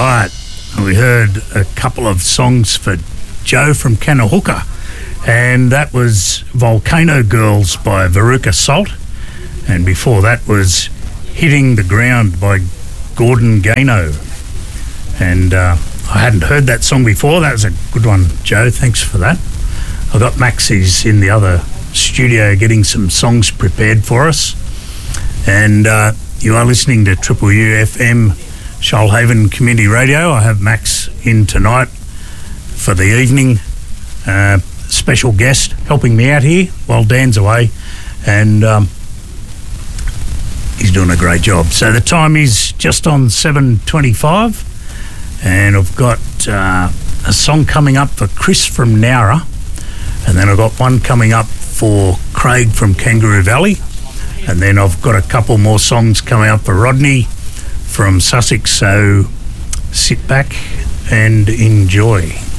right. We heard a couple of songs for Joe from Canahuka, and that was Volcano Girls by Veruca Salt, and before that was Hitting the Ground by Gordon Gano. And I hadn't heard that song before. That was a good one, Joe. Thanks for that. I got Maxie's in the other studio getting some songs prepared for us. And you are listening to Triple U FM, Shoalhaven Community Radio. I have Max in tonight for the evening. Special guest helping me out here while Dan's away. And he's doing a great job. So the time is just on 7:25. And I've got a song coming up for Chris from Nowra. And then I've got one coming up for Craig from Kangaroo Valley. And then I've got a couple more songs coming up for Rodney from Sussex. So sit back and enjoy.